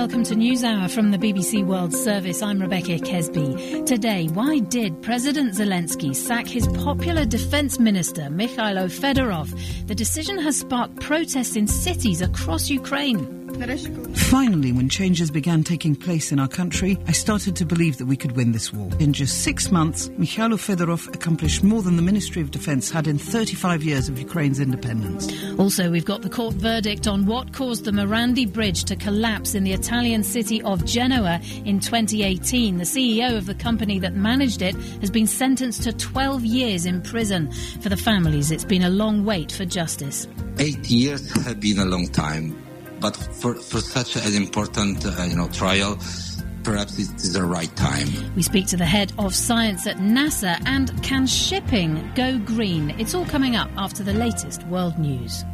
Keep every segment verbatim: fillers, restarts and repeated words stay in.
Welcome to NewsHour from the B B C World Service. I'm Rebecca Kesby. Today, why did President Zelensky sack his popular defence minister, Mikhailo Fedorov? The decision has sparked protests in cities across Ukraine. Finally, when changes began taking place in our country, I started to believe that we could win this war. In just six months, Mikhailo Fedorov accomplished more than the Ministry of Defence had in thirty-five years of Ukraine's independence. Also, we've got the court verdict on what caused the Morandi Bridge to collapse in the Italian city of Genoa in twenty eighteen. The C E O of the company that managed it has been sentenced to twelve years in prison. For the families, it's been a long wait for justice. Eight years have been a long time. But for, for such an important, uh, you know, trial, perhaps it is the right time. We speak to the head of science at NASA. And can shipping go green? It's all coming up after the latest world news.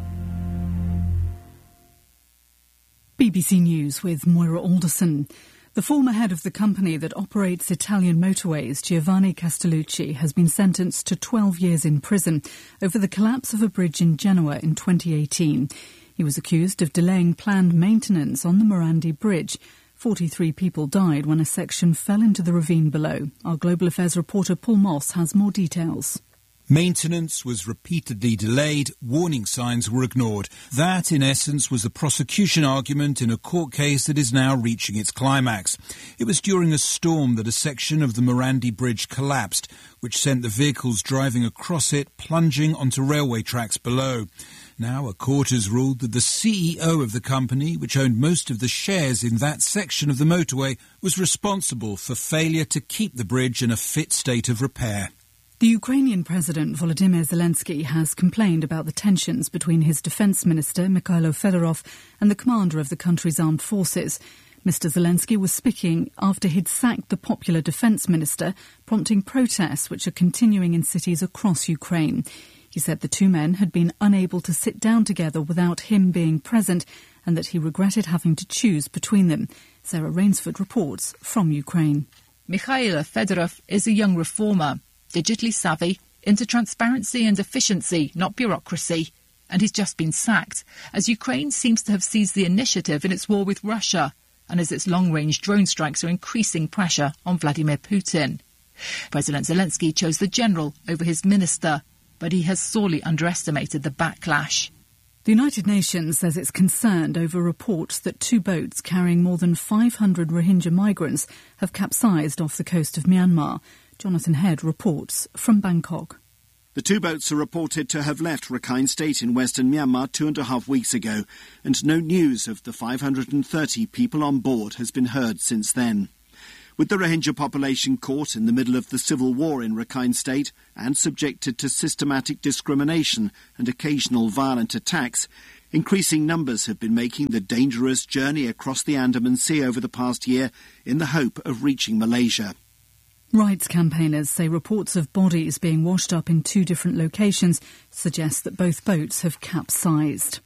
B B C News with Moira Alderson. The former head of the company that operates Italian motorways, Giovanni Castellucci, has been sentenced to twelve years in prison over the collapse of a bridge in Genoa in twenty eighteen. He was accused of delaying planned maintenance on the Morandi Bridge. forty-three people died when a section fell into the ravine below. Our Global Affairs reporter Paul Moss has more details. Maintenance was repeatedly delayed, warning signs were ignored. That, in essence, was the prosecution argument in a court case that is now reaching its climax. It was during a storm that a section of the Morandi Bridge collapsed, which sent the vehicles driving across it plunging onto railway tracks below. Now a court has ruled that the C E O of the company, which owned most of the shares in that section of the motorway, was responsible for failure to keep the bridge in a fit state of repair. The Ukrainian President Volodymyr Zelensky has complained about the tensions between his defence minister, Mikhailo Fedorov, and the commander of the country's armed forces. Mister Zelensky was speaking after he'd sacked the popular defence minister, prompting protests which are continuing in cities across Ukraine. He said the two men had been unable to sit down together without him being present and that he regretted having to choose between them. Sarah Rainsford reports from Ukraine. Mikhailo Fedorov is a young reformer, digitally savvy, into transparency and efficiency, not bureaucracy. And he's just been sacked, as Ukraine seems to have seized the initiative in its war with Russia and as its long-range drone strikes are increasing pressure on Vladimir Putin. President Zelensky chose the general over his minister, but he has sorely underestimated the backlash. The United Nations says it's concerned over reports that two boats carrying more than five hundred Rohingya migrants have capsized off the coast of Myanmar. Jonathan Head reports from Bangkok. The two boats are reported to have left Rakhine State in western Myanmar two and a half weeks ago, and no news of the five hundred thirty people on board has been heard since then. With the Rohingya population caught in the middle of the civil war in Rakhine State and subjected to systematic discrimination and occasional violent attacks, increasing numbers have been making the dangerous journey across the Andaman Sea over the past year in the hope of reaching Malaysia. Rights campaigners say reports of bodies being washed up in two different locations suggest that both boats have capsized.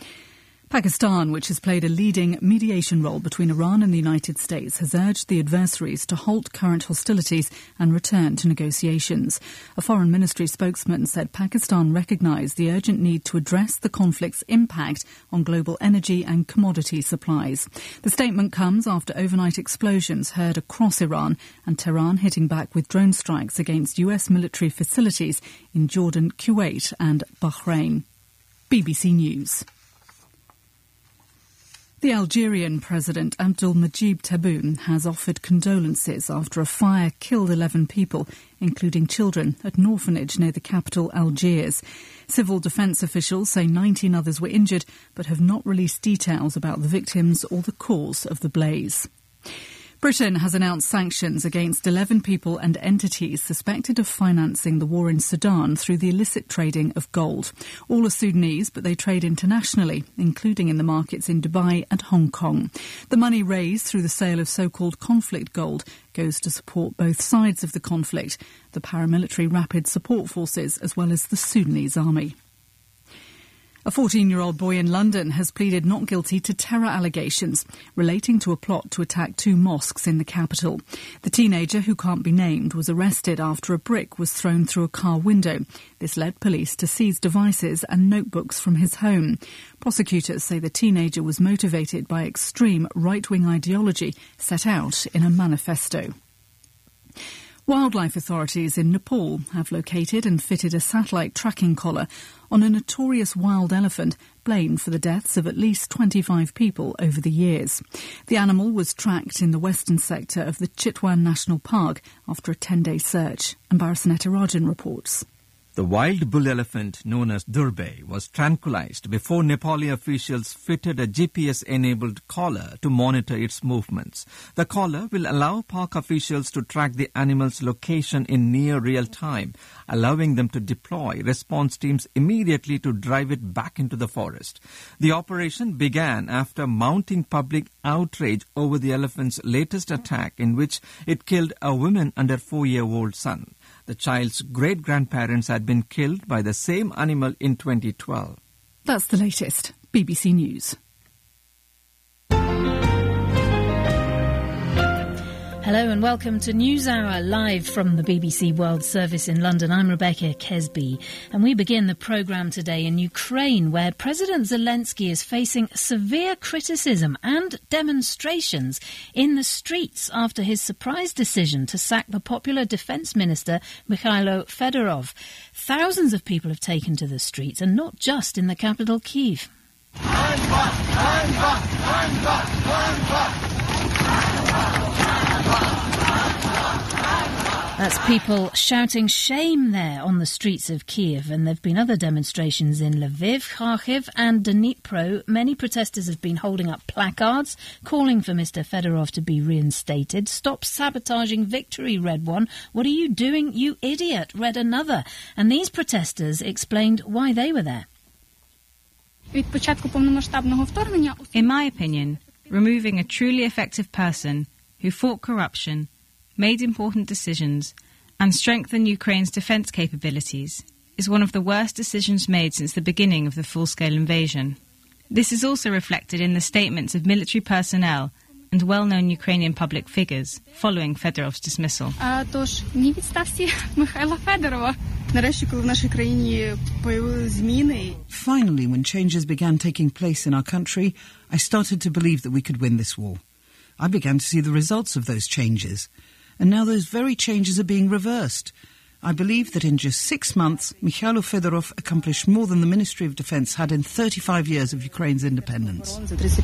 Pakistan, which has played a leading mediation role between Iran and the United States, has urged the adversaries to halt current hostilities and return to negotiations. A foreign ministry spokesman said Pakistan recognised the urgent need to address the conflict's impact on global energy and commodity supplies. The statement comes after overnight explosions heard across Iran and Tehran hitting back with drone strikes against U S military facilities in Jordan, Kuwait and Bahrain. B B C News. The Algerian President Abdelmadjid Tebboune has offered condolences after a fire killed eleven people, including children, at an orphanage near the capital Algiers. Civil defence officials say nineteen others were injured, but have not released details about the victims or the cause of the blaze. Britain has announced sanctions against eleven people and entities suspected of financing the war in Sudan through the illicit trading of gold. All are Sudanese, but they trade internationally, including in the markets in Dubai and Hong Kong. The money raised through the sale of so-called conflict gold goes to support both sides of the conflict, the paramilitary Rapid Support Forces as well as the Sudanese army. A fourteen-year-old boy in London has pleaded not guilty to terror allegations relating to a plot to attack two mosques in the capital. The teenager, who can't be named, was arrested after a brick was thrown through a car window. This led police to seize devices and notebooks from his home. Prosecutors say the teenager was motivated by extreme right-wing ideology set out in a manifesto. Wildlife authorities in Nepal have located and fitted a satellite tracking collar on a notorious wild elephant blamed for the deaths of at least twenty-five people over the years. The animal was tracked in the western sector of the Chitwan National Park after a ten-day search. Ambarasaneta Rajan reports. The wild bull elephant, known as Durbe, was tranquilized before Nepali officials fitted a G P S-enabled collar to monitor its movements. The collar will allow park officials to track the animal's location in near real time, allowing them to deploy response teams immediately to drive it back into the forest. The operation began after mounting public outrage over the elephant's latest attack, in which it killed a woman and her four-year-old son. The child's great-grandparents had been killed by the same animal in twenty twelve. That's the latest. B B C News. Hello and welcome to NewsHour, live from the B B C World Service in London. I'm Rebecca Kesby, and we begin the programme today in Ukraine, where President Zelensky is facing severe criticism and demonstrations in the streets after his surprise decision to sack the popular Defence Minister Mikhailo Fedorov. Thousands of people have taken to the streets, and not just in the capital, Kyiv. That's people shouting shame there on the streets of Kyiv, and there have been other demonstrations in Lviv, Kharkiv and Dnipro. Many protesters have been holding up placards calling for Mister Fedorov to be reinstated. Stop sabotaging victory, read one. What are you doing, you idiot, read another. And these protesters explained why they were there. In my opinion, removing a truly effective person who fought corruption, made important decisions, and strengthened Ukraine's defence capabilities is one of the worst decisions made since the beginning of the full-scale invasion. This is also reflected in the statements of military personnel and well-known Ukrainian public figures following Fedorov's dismissal. Finally, when changes began taking place in our country, I started to believe that we could win this war. I began to see the results of those changes. And now those very changes are being reversed. I believe that in just six months, Mikhailo Fedorov accomplished more than the Ministry of Defence had in thirty-five years of Ukraine's independence.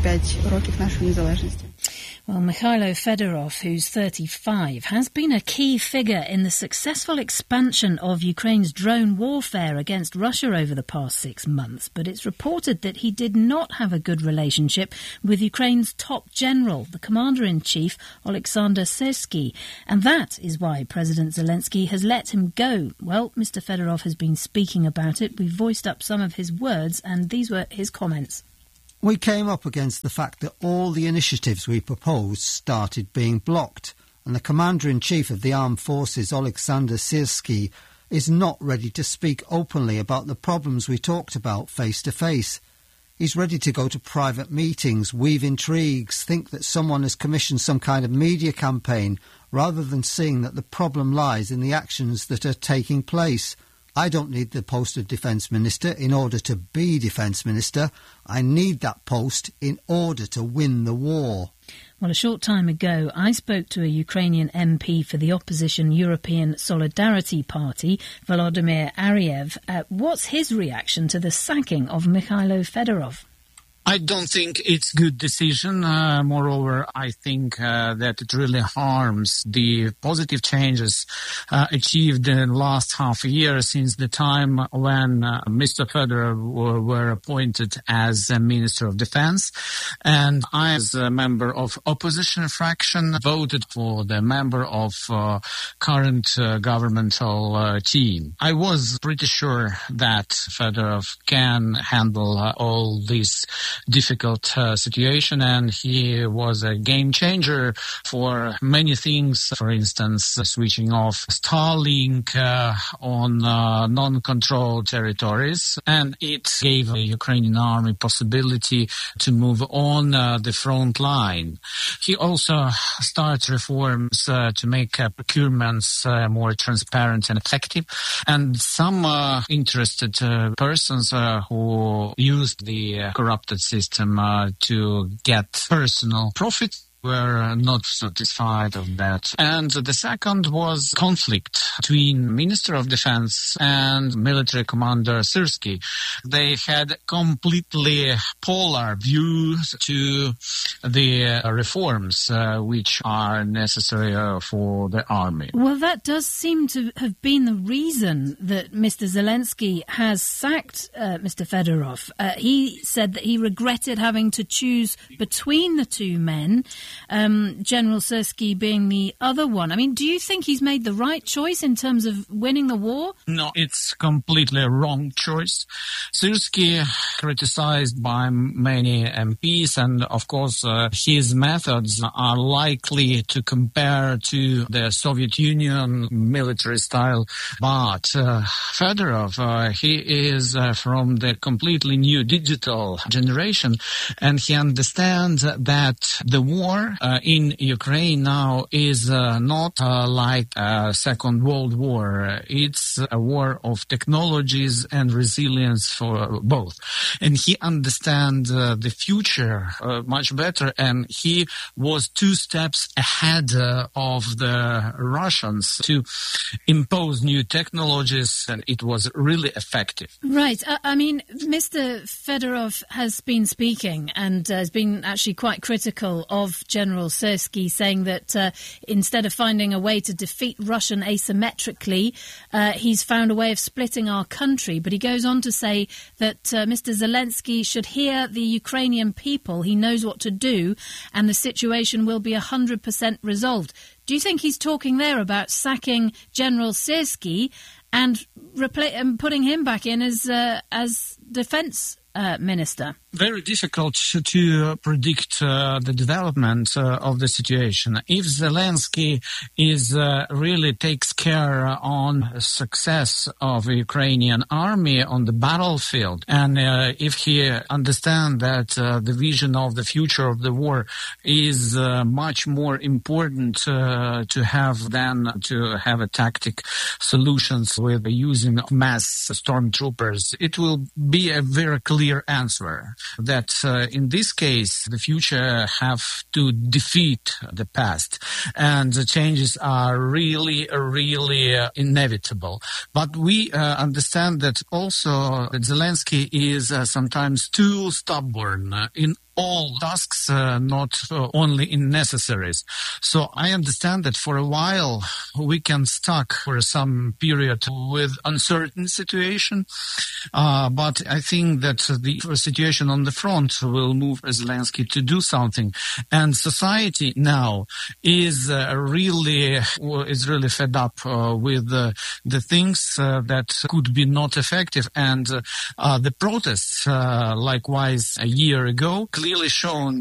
Well, Mikhailo Fedorov, who's thirty-five, has been a key figure in the successful expansion of Ukraine's drone warfare against Russia over the past six months. But it's reported that he did not have a good relationship with Ukraine's top general, the commander-in-chief, Oleksandr Syrsky. And that is why President Zelensky has let him go. Well, Mister Fedorov has been speaking about it. We voiced up some of his words, and these were his comments. We came up against the fact that all the initiatives we proposed started being blocked, and the Commander-in-Chief of the Armed Forces, Oleksandr Syrsky, is not ready to speak openly about the problems we talked about face-to-face. He's ready to go to private meetings, weave intrigues, think that someone has commissioned some kind of media campaign, rather than seeing that the problem lies in the actions that are taking place. I don't need the post of Defence Minister in order to be Defence Minister. I need that post in order to win the war. Well, a short time ago, I spoke to a Ukrainian M P for the opposition European Solidarity Party, Volodymyr Ariev. Uh, what's his reaction to the sacking of Mikhailo Fedorov? I don't think it's a good decision. Uh, moreover, I think uh, that it really harms the positive changes uh, achieved in the last half a year since the time when uh, Mister Fedorov were, were appointed as uh, Minister of Defense. And I, as a member of opposition fraction, voted for the member of uh, current uh, governmental uh, team. I was pretty sure that Fedorov can handle uh, all these difficult uh, situation, and he was a game changer for many things. For instance, uh, switching off Starlink uh, on uh, non-controlled territories, and it gave the Ukrainian army possibility to move on uh, the front line. He also started reforms uh, to make uh, procurements uh, more transparent and effective, and some uh, interested uh, persons uh, who used the uh, corrupted system uh, to get personal profit were not satisfied of that. And the second was conflict between Minister of Defense and military commander Syrsky. They had completely polar views to the uh, reforms uh, which are necessary uh, for the army. Well, that does seem to have been the reason that Mister Zelensky has sacked uh, Mister Fedorov. Uh, he said that he regretted having to choose between the two men, Um, General Syrsky being the other one. I mean, do you think he's made the right choice in terms of winning the war? No, it's completely a wrong choice. Syrsky, criticized by many M Ps, and of course uh, his methods are likely to compare to the Soviet Union military style. But uh, Fedorov, uh, he is uh, from the completely new digital generation, and he understands that the war uh, in Ukraine now is uh, not uh, like a Second World War. It's a war of technologies and resilience for both. And he understands uh, the future uh, much better, and he was two steps ahead uh, of the Russians to impose new technologies, and it was really effective. Right. I, I mean, Mister Fedorov has been speaking and uh, has been actually quite critical of General Syrsky, saying that uh, instead of finding a way to defeat Russian asymmetrically, uh, he's found a way of splitting our country. But he goes on to say that uh, Mister Zelensky should hear the Ukrainian people. He knows what to do, and the situation will be one hundred percent resolved. Do you think he's talking there about sacking General Syrsky and, repla- and putting him back in as uh, as defence uh, minister? Very difficult to predict uh, the development uh, of the situation. If Zelensky is uh, really takes care on success of the Ukrainian army on the battlefield, and uh, if he understands that uh, the vision of the future of the war is uh, much more important uh, to have than to have a tactic solutions with the using of mass stormtroopers, it will be a very clear answer that uh, in this case the future have to defeat the past, and the changes are really really uh, inevitable. But we uh, understand that also that Zelensky is uh, sometimes too stubborn uh, in all tasks, uh, not uh, only in necessaries. So I understand that for a while we can stuck for some period with uncertain situation, uh, but I think that the situation on the front will move Zelensky to do something. And society now is uh, really is really fed up uh, with uh, the things uh, that could be not effective, and uh, uh, the protests, uh, likewise a year ago, clearly shown